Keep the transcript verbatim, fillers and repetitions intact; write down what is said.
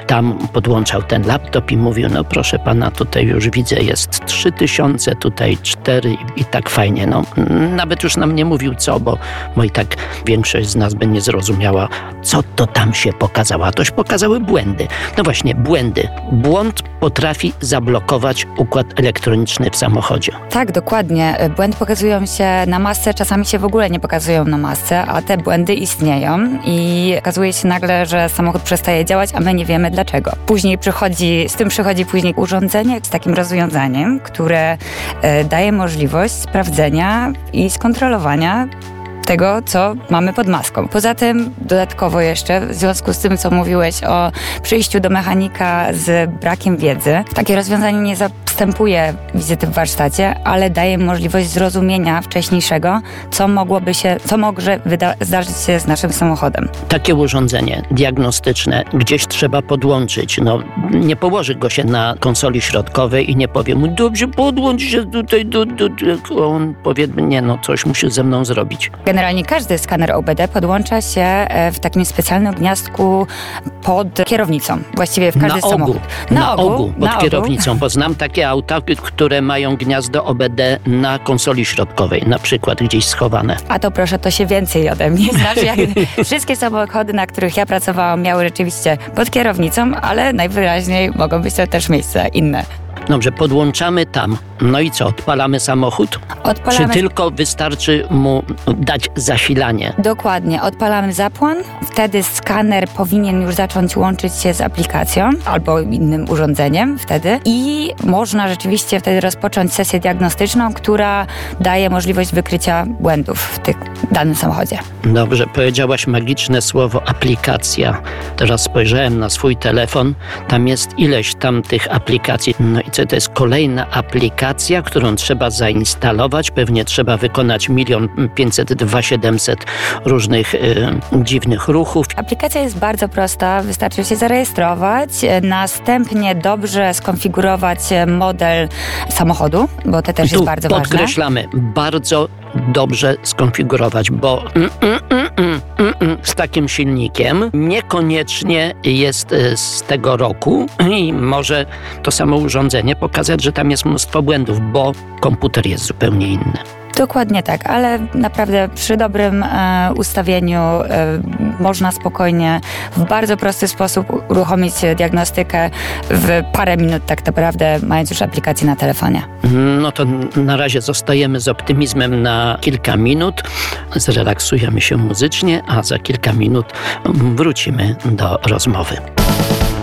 tam podłączał ten laptop i mówił, no proszę pana, tutaj już widzę, jest trzy tysiące, tutaj cztery i, i tak fajnie. No, nawet już nam nie mówił co, bo, bo i tak większość z nas by nie zrozumiała, co to tam się pokazało. A toś pokazały błędy. No właśnie, błędy. Błąd potrafi zablokować układ elektroniczny w samochodzie. Tak, dokładnie. Błędy pokazują się na masce, czasami się w ogóle nie pokazują na masce, a te błędy istnieją i okazuje się nagle, że samochód przestaje działać, a my nie wiemy dlaczego. Później przychodzi, z tym przychodzi później urządzenie z takim rozwiązaniem, które e, daje możliwość sprawdzenia i skontrolowania tego, co mamy pod maską. Poza tym dodatkowo jeszcze, w związku z tym, co mówiłeś o przyjściu do mechanika z brakiem wiedzy, takie rozwiązanie nie zastępuje wizyty w warsztacie, ale daje możliwość zrozumienia wcześniejszego, co mogłoby się, co może wyda- zdarzyć się z naszym samochodem. Takie urządzenie diagnostyczne gdzieś trzeba podłączyć. No, nie położy go się na konsoli środkowej i nie powie mu, dobrze, podłącz się tutaj, do, do, do. On powie, nie, no coś musisz ze mną zrobić. Generalnie każdy skaner O B D podłącza się w takim specjalnym gniazdku pod kierownicą. Właściwie w każdy na samochód. Na, na ogół, ogół pod na kierownicą, ogół. Bo znam takie auta, które mają gniazdo O B D na konsoli środkowej, na przykład gdzieś schowane. A to proszę, to się więcej ode mnie. Znaczy, jak wszystkie samochody, na których ja pracowałam, miały rzeczywiście pod kierownicą, ale najwyraźniej mogą być to też miejsca inne. Dobrze, podłączamy tam. No i co, odpalamy samochód? Odpalamy... Czy tylko wystarczy mu dać zasilanie? Dokładnie, odpalamy zapłon, wtedy skaner powinien już zacząć łączyć się z aplikacją albo innym urządzeniem wtedy i można rzeczywiście wtedy rozpocząć sesję diagnostyczną, która daje możliwość wykrycia błędów w tym danym samochodzie. Dobrze, powiedziałaś magiczne słowo aplikacja. Teraz spojrzałem na swój telefon, tam jest ileś tam tych aplikacji. No i co to jest? Kolejna aplikacja, którą trzeba zainstalować. Pewnie trzeba wykonać milion pięćset dwa siedemset różnych y, dziwnych ruchów. Aplikacja jest bardzo prosta, wystarczy się zarejestrować, następnie dobrze skonfigurować model samochodu, bo to też tu jest bardzo ważne. Podkreślamy, bardzo dobrze skonfigurować, bo mm, mm, mm, mm, mm, mm, z takim silnikiem niekoniecznie jest z tego roku i może to samo urządzenie pokazać, że tam jest mnóstwo błędów, bo komputer jest zupełnie inny. Dokładnie tak, ale naprawdę przy dobrym e, ustawieniu e, można spokojnie w bardzo prosty sposób uruchomić diagnostykę w parę minut tak naprawdę, mając już aplikację na telefonie. No to na razie zostajemy z optymizmem na kilka minut, zrelaksujemy się muzycznie, a za kilka minut wrócimy do rozmowy.